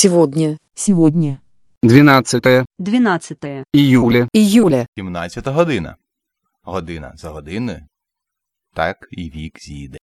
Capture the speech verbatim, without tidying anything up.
Сегодня. Сегодня. дванадцяте Дванадцяте. июля. Июля. Сімнадцята година. Година за годиною. Так і вік зійде.